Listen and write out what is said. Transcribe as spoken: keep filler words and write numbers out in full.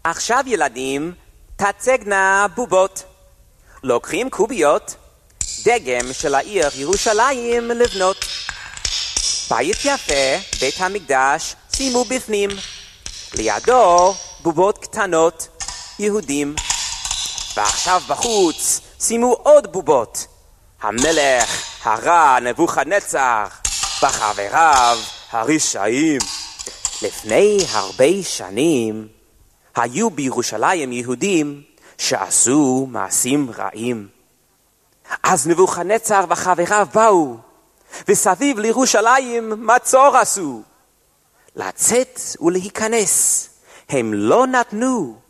עכשיו ילדים, תצגנה בובות. לוקחים קוביות, דגם של העיר ירושלים לבנות. בית יפה, בית המקדש, שימו בפנים. לידו בובות קטנות, יהודים. ועכשיו בחוץ, שימו עוד בובות. המלך הרע נבוכדנצר, בחבריו הרשעים. לפני הרבה שנים, היו בירושלים יהודים שעשו מעשים רעים. אז נבוכדנצר וחבריו באו, וסביב לירושלים מצור עשו. לצאת ולהיכנס הם לא נתנו,